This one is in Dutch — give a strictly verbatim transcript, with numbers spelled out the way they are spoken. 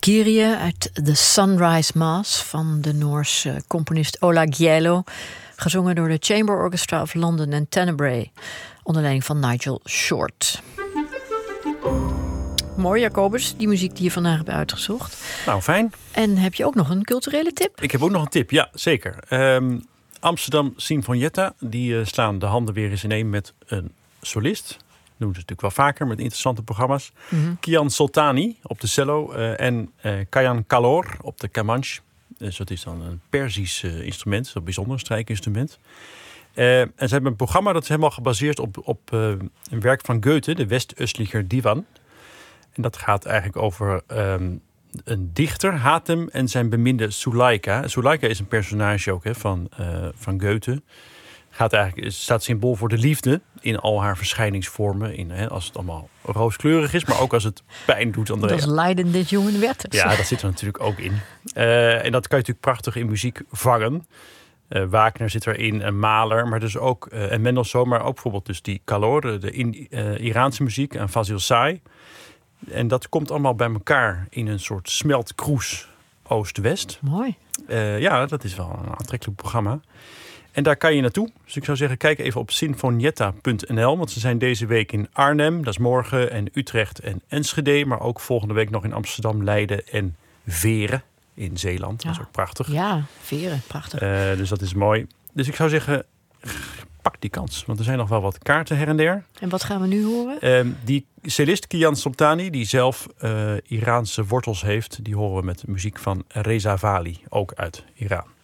Kyrie uit The Sunrise Mass van de Noorse componist Ola Gjeilo, gezongen door de Chamber Orchestra of London en Tenebrae, onder leiding van Nigel Short. Mooi, Jacobus, die muziek die je vandaag hebt uitgezocht. Nou, fijn. En heb je ook nog een culturele tip? Ik heb ook nog een tip, ja, zeker. Um, Amsterdam Sinfonietta, die uh, slaan de handen weer eens ineen met een solist. Dat doen ze natuurlijk wel vaker met interessante programma's. Mm-hmm. Kian Soltani op de cello uh, en uh, Kayan Kalor op de kamanch. Dus dat is dan een Perzisch uh, instrument, een bijzonder strijkinstrument. Uh, en ze hebben een programma dat is helemaal gebaseerd op, op uh, een werk van Goethe, de West-Östlicher Divan. En dat gaat eigenlijk over um, een dichter, Hatem, en zijn beminde Suleika. Suleika is een personage ook hè, van, uh, van Goethe. Gaat eigenlijk, staat symbool voor de liefde in al haar verschijningsvormen. In, hè, als het allemaal rooskleurig is, maar ook als het pijn doet aan de Dat is lijden dit jongen wetters. Ja, dat zit er natuurlijk ook in. Uh, en dat kan je natuurlijk prachtig in muziek vangen. Uh, Wagner zit erin, en Mahler, maar dus ook uh, en Mendelssohn, maar ook bijvoorbeeld dus die Kalor, de, de in, uh, Iraanse muziek en Fazil Say. En dat komt allemaal bij elkaar in een soort smeltkroes Oost-West. Mooi. Uh, ja, dat is wel een aantrekkelijk programma. En daar kan je naartoe. Dus ik zou zeggen, kijk even op sinfonietta punt n l. Want ze zijn deze week in Arnhem, dat is morgen, en Utrecht en Enschede. Maar ook volgende week nog in Amsterdam, Leiden en Veren in Zeeland. Ja. Dat is ook prachtig. Ja, Veren, prachtig. Uh, dus dat is mooi. Dus ik zou zeggen, pak die kans. Want er zijn nog wel wat kaarten her en der. En wat gaan we nu horen? Uh, die cellist Kian Soltani, die zelf uh, Iraanse wortels heeft, die horen we met muziek van Reza Vali, ook uit Iran.